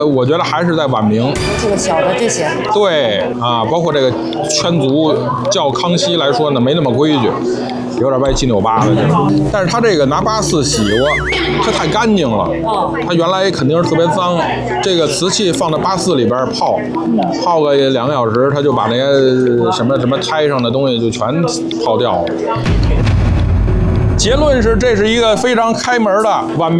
我觉得还是在晚明。 这个小的这些。对啊，包括这个圈族叫康熙来说呢，没那么规矩，有点歪七扭八的。但是他这个拿八四洗过，它太干净了。它原来肯定是特别脏，这个瓷器放到八四里边泡个2个小时，它就把那些什么胎上的东西就全泡掉了。结论是，这是一个非常开门的晚明。